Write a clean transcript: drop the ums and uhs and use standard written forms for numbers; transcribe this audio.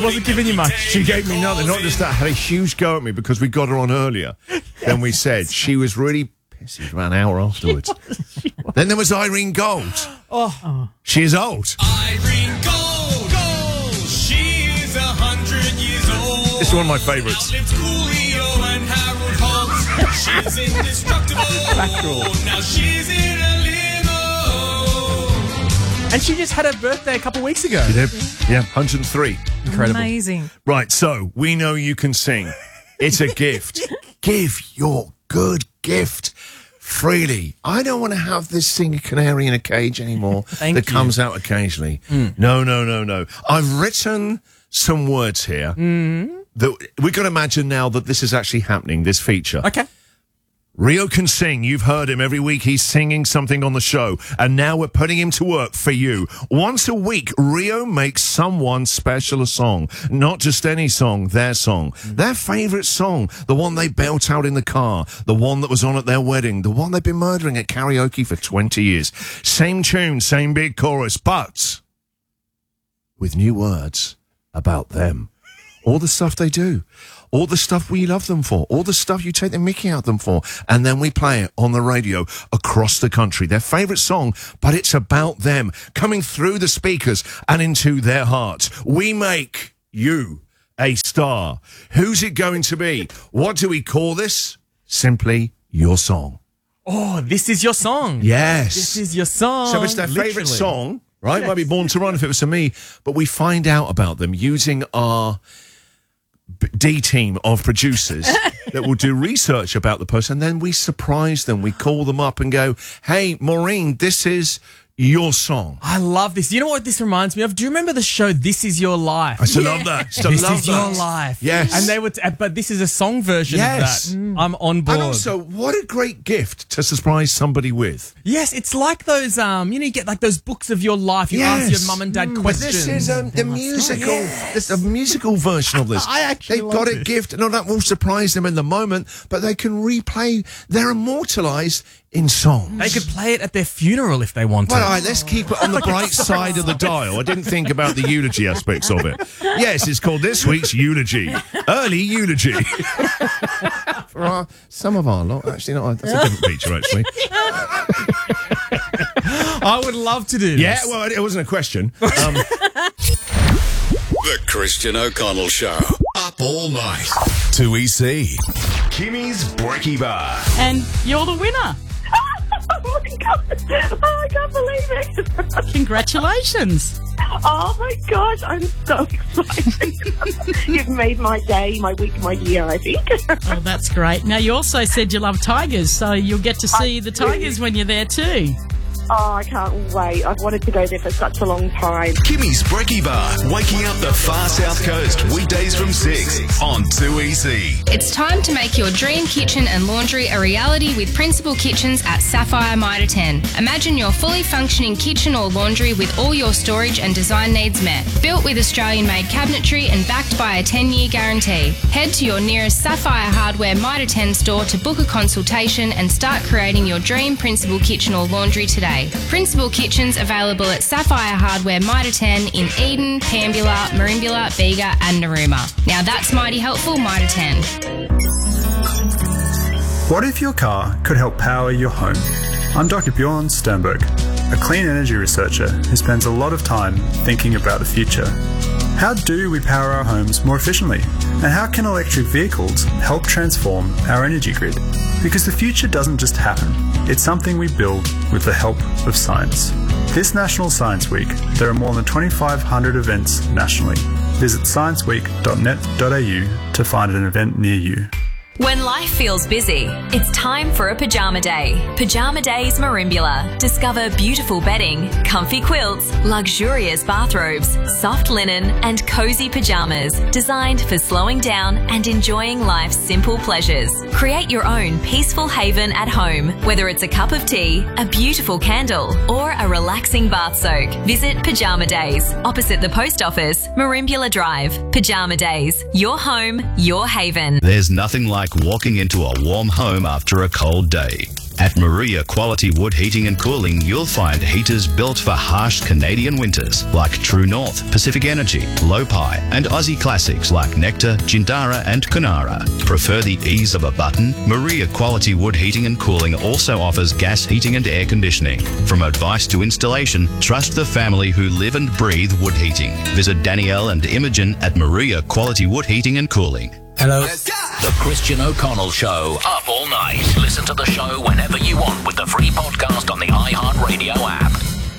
Wasn't giving you much. She gave me nothing. Not just that, had a huge go at me because we got her on earlier than we said. She was really pissy for an hour afterwards. Then there was Irene Gold. She is old. Irene Gold. She is 100 years old. This is one of my favourites. Outlived Coolio and Harold Holt. She's indestructible. Now she's in a limo. And she just had her birthday a couple weeks ago. You did? Yeah, 103. Incredible. Amazing. Right, so we know you can sing. It's a gift. Give your good gift freely. I don't want to have this singing canary in a cage anymore that comes out occasionally. No. I've written some words here that we can imagine now that this is actually happening, this feature. Okay. Rio can sing. You've heard him every week. He's singing something on the show. And now we're putting him to work for you. Once a week, Rio makes someone special a song. Not just any song, their song. Their favourite song. The one they belt out in the car. The one that was on at their wedding. The one they've been murdering at karaoke for 20 years. Same tune, same big chorus, but with new words about them. All the stuff they do. All the stuff we love them for. All the stuff you take the mickey out of them for. And then we play it on the radio across the country. Their favourite song, but it's about them. Coming through the speakers and into their hearts. We make you a star. Who's it going to be? What do we call this? Simply your song. Oh, this is your song. Yes. This is your song. So it's their favourite song, right? Yes. Might be Born to Run if it was for me. But we find out about them using our D team of producers that will do research about the person, and then we surprise them. We call them up and go, hey, Maureen, this is your song. I love this. You know what this reminds me of? Do you remember the show This Is Your Life? I still love that. Still This love is that. your life. Yes. And they would, but this is a song version Yes. of that. I'm on board. And also, what a great gift to surprise somebody with. Yes, it's like those, you get like those books of your life. You ask your mum and dad But questions. this is the musical, this a musical version of this. They've got a gift. No, that will surprise them in the moment, but they can replay. They're immortalised in songs. They could play it at their funeral if they want to. Well, all right, let's keep it on the bright side of the dial. I didn't think about the eulogy aspects of it. Yes, it's called this week's eulogy. Early eulogy. For some of our lot. Actually, not. That's a different feature, actually. I would love to do this. Yeah, well, it wasn't a question. The Christian O'Connell Show. Up all night. 2EC. Kimmy's Brekkie Bar. And you're the winner. Oh my God. Oh, I can't believe it. Congratulations. Oh my gosh, I'm so excited. You've made my day, my week, my year, I think. Oh, that's great. Now, you also said you love tigers, so you'll get to see the tigers when you're there too. Oh, I can't wait. I've wanted to go there for such a long time. Kimmy's Brekkie Bar. Waking up the far south coast. Weekdays from 6 on 2EC. It's time to make your dream kitchen and laundry a reality with Principal Kitchens at Sapphire Mitre 10. Imagine your fully functioning kitchen or laundry with all your storage and design needs met. Built with Australian-made cabinetry and backed by a 10-year guarantee. Head to your nearest Sapphire Hardware Mitre 10 store to book a consultation and start creating your dream Principal kitchen or laundry today. Principal Kitchens available at Sapphire Hardware Mitre 10 in Eden, Pambula, Merimbula, Bega and Narooma. Now that's mighty helpful, Mitre 10. What if your car could help power your home? I'm Dr. Bjorn Sternberg, a clean energy researcher who spends a lot of time thinking about the future. How do we power our homes more efficiently? And how can electric vehicles help transform our energy grid? Because the future doesn't just happen, it's something we build with the help of science. This National Science Week, there are more than 2,500 events nationally. Visit scienceweek.net.au to find an event near you. When life feels busy, it's time for a pajama day. Pajama Days Merimbula. Discover beautiful bedding, comfy quilts, luxurious bathrobes, soft linen and cozy pajamas designed for slowing down and enjoying life's simple pleasures. Create your own peaceful haven at home, whether it's a cup of tea, a beautiful candle or a relaxing bath soak. Visit Pajama Days, opposite the post office, Merimbula Drive. Pajama Days, your home, your haven. There's nothing like walking into a warm home after a cold day. At Maria Quality Wood Heating and Cooling, you'll find heaters built for harsh Canadian winters, like True North, Pacific Energy, Lopi, and Aussie classics like Nectar, Jindara, and Kunara. Prefer the ease of a button? Maria Quality Wood Heating and Cooling also offers gas heating and air conditioning. From advice to installation, trust the family who live and breathe wood heating. Visit Danielle and Imogen at Maria Quality Wood Heating and Cooling. Hello. The Christian O'Connell Show. Up all night. Listen to the show whenever you want with the free podcast on the iHeartRadio app.